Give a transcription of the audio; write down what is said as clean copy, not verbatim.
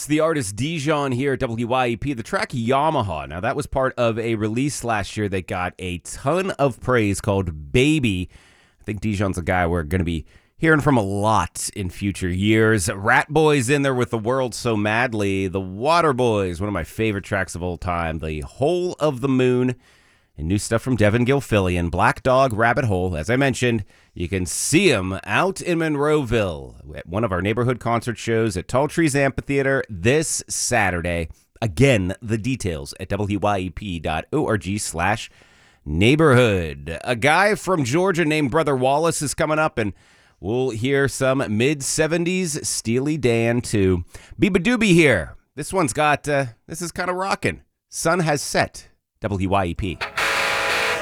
It's the artist Dijon here at WYEP. The track Yamaha. Now, that was part of a release last year that got a ton of praise called Baby. I think Dijon's a guy we're going to be hearing from a lot in future years. Rat Boys in there with The World So Madly. The Water Boys, one of my favorite tracks of all time. The Hole of the Moon. And new stuff from Devin Gilfillian. Black Dog, Rabbit Hole. As I mentioned, you can see him out in Monroeville at one of our neighborhood concert shows at Tall Trees Amphitheater this Saturday. Again, the details at wyep.org/neighborhood. A guy from Georgia named Brother Wallace is coming up, and we'll hear some mid-70s Steely Dan too. Biba Doobie here. This one's got, this is kind of rocking. Sun Has Set. WYEP.